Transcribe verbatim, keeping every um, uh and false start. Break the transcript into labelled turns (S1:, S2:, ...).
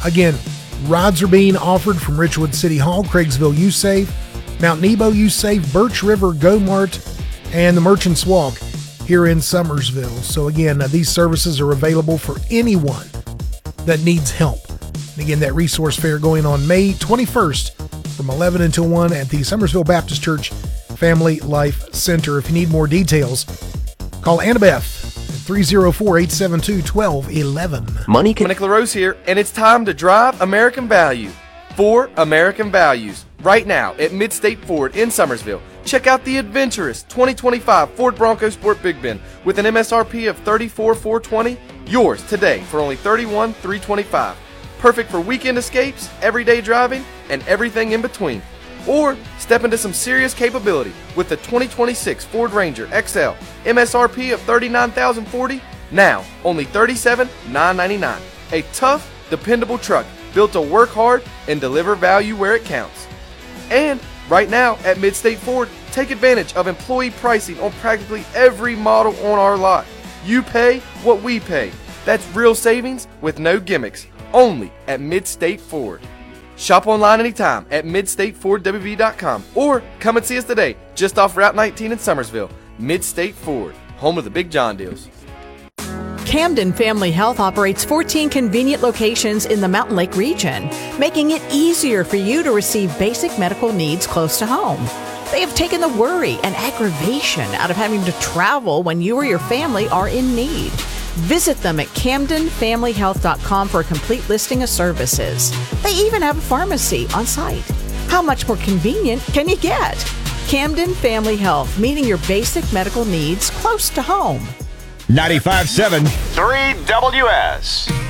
S1: Again, rides are being offered from Richwood City Hall, Craigsville USAFE, Mount Nebo USAFE, Birch River GoMart, and the Merchants Walk here in Summersville. So again, uh, these services are available for anyone that needs help. And again, that resource fair going on May twenty-first from eleven until one at the Summersville Baptist Church Family Life Center. If you need more details, call Annabeth at three oh four, eight seven two, one two one one.
S2: Money can... Nick LaRose here, and it's time to drive American value. For American values. Right now at Midstate Ford in Summersville. Check out the adventurous twenty twenty-five Ford Bronco Sport Big Ben with an M S R P of thirty-four thousand four hundred twenty dollars. Yours today for only thirty-one thousand three hundred twenty-five dollars. Perfect for weekend escapes, everyday driving, and everything in between. Or step into some serious capability with the twenty twenty-six Ford Ranger X L. M S R P of thirty-nine thousand forty dollars. Now only thirty-seven thousand nine hundred ninety-nine dollars. A tough, dependable truck built to work hard and deliver value where it counts. And right now at Midstate Ford, take advantage of employee pricing on practically every model on our lot. You pay what we pay. That's real savings with no gimmicks. Only at Midstate Ford. Shop online anytime at midstate ford w v dot com or come and see us today just off Route nineteen in Summersville. Midstate Ford, home of the Big John deals.
S3: Camden Family Health operates fourteen convenient locations in the Mountain Lake region, making it easier for you to receive basic medical needs close to home. They have taken the worry and aggravation out of having to travel when you or your family are in need. Visit them at camden family health dot com for a complete listing of services. They even have a pharmacy on site. How much more convenient can you get? Camden Family Health, meeting your basic medical needs close to home.
S4: ninety-five point seven three W S.